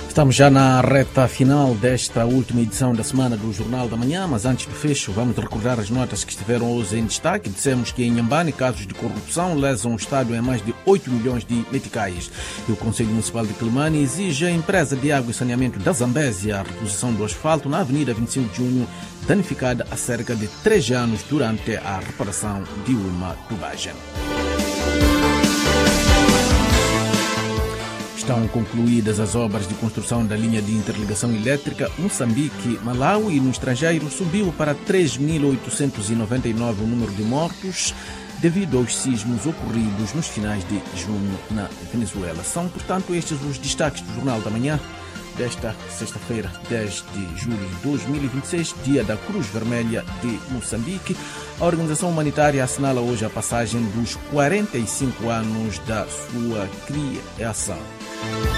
Estamos já na reta final desta última edição da Semana do Jornal da Manhã, mas antes do fecho vamos recordar as notas que estiveram hoje em destaque. Dissemos que em Inhambane casos de corrupção lesam o Estado em mais de 8 milhões de meticais. E o Conselho Municipal de Quelimane exige à empresa de água e saneamento da Zambésia a reposição do asfalto na Avenida 25 de Junho, danificada há cerca de 3 anos durante a reparação de uma tubagem. Estão concluídas as obras de construção da linha de interligação elétrica Moçambique-Malawi e no estrangeiro subiu para 3.899 o número de mortos devido aos sismos ocorridos nos finais de junho na Venezuela. São, portanto, estes os destaques do Jornal da Manhã desta sexta-feira, 10 de julho de 2026, dia da Cruz Vermelha de Moçambique. A organização humanitária assinala hoje a passagem dos 45 anos da sua criação.